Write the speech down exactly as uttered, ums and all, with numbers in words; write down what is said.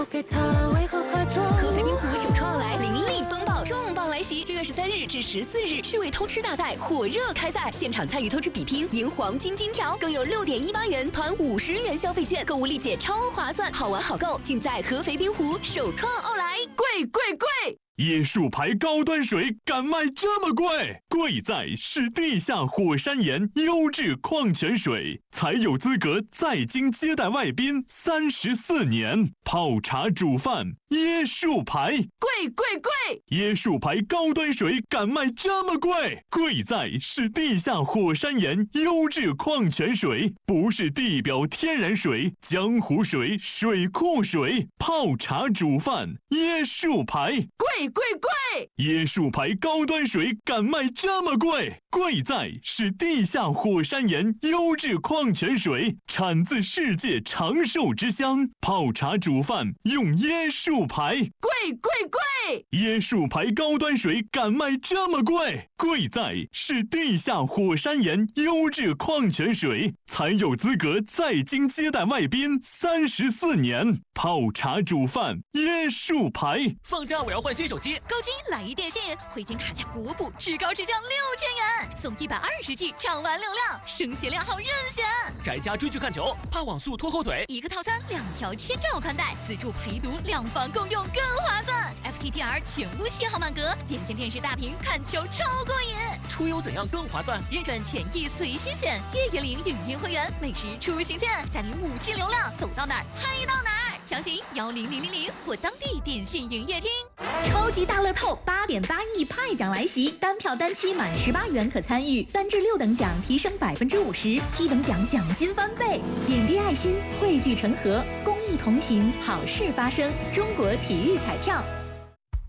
合肥滨湖首创来凌厉风暴，重磅来袭！六月十三日至十四日，趣味偷吃大赛火热开赛，现场参与偷吃比拼，赢黄金金条，更有六点一八元团五十元消费券，购物立减超划算，好玩好购，尽在合肥滨湖首创奥莱。 贵贵贵！ 椰树牌高端水敢卖这么贵？贵在是地下火山岩优质矿泉水，才有资格在京接待外宾三十四年。泡茶煮饭，椰树牌， 贵贵贵！ 椰树牌高端水敢卖这么贵？贵在是地下火山岩优质矿泉水，不是地表天然水、江湖水、水库水。泡茶煮饭，椰树牌， 贵贵贵！ 椰树牌高端水敢卖这么贵？贵在是地下火山岩优质矿泉水，产自世界长寿之乡。泡茶煮饭用椰树牌， 贵贵贵！ 椰树牌高端水敢卖这么贵？贵在是地下火山岩优质矿泉水，才有资格在京接待外宾三十四年。泡茶煮饭，椰树牌。 放假我要换新手机， 高金来一电信，回京卡价国补，至高至降六千元，送一百二十 G 畅玩流量，升鞋量号任选。 宅家追剧看球，怕网速拖后腿， 一个套餐两条千兆宽带，自助陪读，两房共用更划算。F T T R 全屋信号满格，点线电视大屏看球超过瘾。 出游怎样更划算？ 认准权益随心选，月月领影音会员，每时出行券，再领五 G 流量，走到哪儿嗨到哪儿。详询幺零零零零或当地电信营业厅。 超级大乐透八点八亿派奖来袭，单票单期满十八元可参与，三至六等奖提升百分之五十，七等奖奖金翻倍。点滴爱心，汇聚成河，公益同行，好事发生。中国体育彩票。